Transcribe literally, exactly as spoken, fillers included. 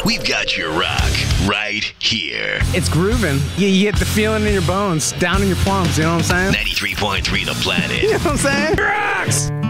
We've got your rock right here. It's grooving. You, you get the feeling in your bones, down in your plums, you know what I'm saying? ninety-three point three The Planet. You know what I'm saying? Rocks!